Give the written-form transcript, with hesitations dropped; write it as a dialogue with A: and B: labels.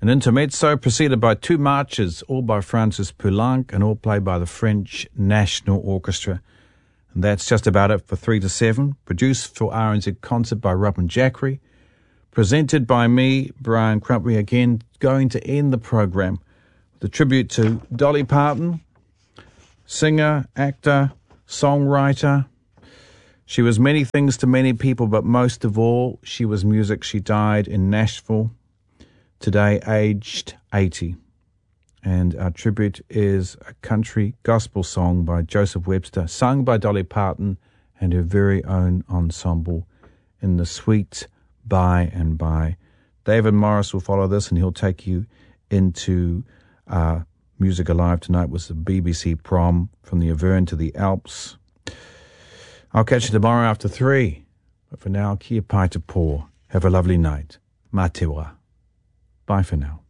A: An intermezzo preceded by two marches, all by Francis Poulenc and all played by the French National Orchestra. And that's just about it for 3 to 7. Produced for RNZ Concert by Robin Jackery. Presented by me, Brian Crumpy, again going to end the program with a tribute to Dolly Parton, singer, actor, songwriter. She was many things to many people, but most of all, she was music. She died in Nashville, today aged 80. And our tribute is a country gospel song by Joseph Webster, sung by Dolly Parton and her very own ensemble in the Sweet By and By. David Morris will follow this, and he'll take you into Music Alive. Tonight was the BBC Prom, from the Auvergne to the Alps. I'll catch you tomorrow after 3. But for now, kia pai te pō. Have a lovely night. Mā te wā. Bye for now.